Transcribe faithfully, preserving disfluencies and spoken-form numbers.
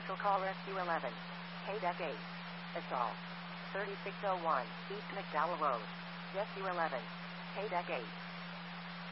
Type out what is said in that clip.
Cancel call S U eleven. K deck eight. Assault. thirty-six oh one, East McDowell Road. S U eleven. K deck eight.